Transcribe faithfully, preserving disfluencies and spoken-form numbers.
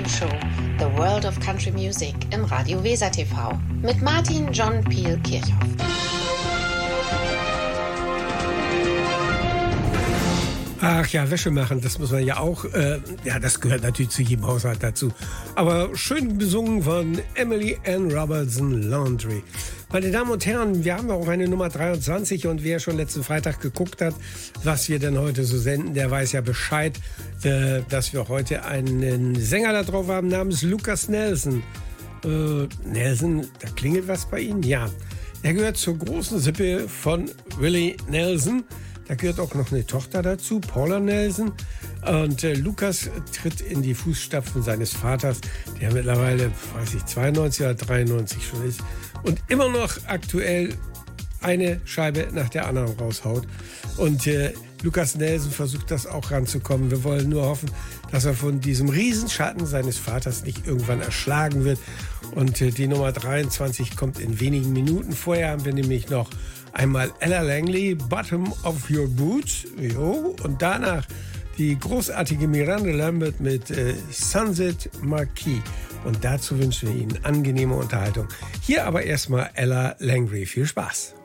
Radioshow The World of Country Music im Radio Weser T V mit Martin John Peel Kirchhoff. Ach ja, Wäsche machen, das muss man ja auch, äh, ja, das gehört natürlich zu jedem Haushalt dazu. Aber schön besungen von Emily Ann Robertson, Laundry. Meine Damen und Herren, wir haben auch eine Nummer dreiundzwanzig und wer schon letzten Freitag geguckt hat, was wir denn heute so senden, der weiß ja Bescheid, äh, dass wir heute einen Sänger da drauf haben namens Lukas Nelson. Äh, Nelson, da klingelt was bei Ihnen? Ja, er gehört zur großen Sippe von Willie Nelson. Da gehört auch noch eine Tochter dazu, Paula Nelson. Und äh, Lukas tritt in die Fußstapfen seines Vaters, der mittlerweile, weiß ich, zweiundneunzig oder dreiundneunzig schon ist. Und immer noch aktuell eine Scheibe nach der anderen raushaut. Und äh, Lukas Nelson versucht das auch ranzukommen. Wir wollen nur hoffen, dass er von diesem Riesenschatten seines Vaters nicht irgendwann erschlagen wird. Und äh, die Nummer dreiundzwanzig kommt in wenigen Minuten. Vorher haben wir nämlich noch einmal Ella Langley, Bottom of Your Boots. Jo. Und danach die großartige Miranda Lambert mit äh, Sunset Marquis. Und dazu wünschen wir Ihnen angenehme Unterhaltung. Hier aber erstmal Ella Langley. Viel Spaß.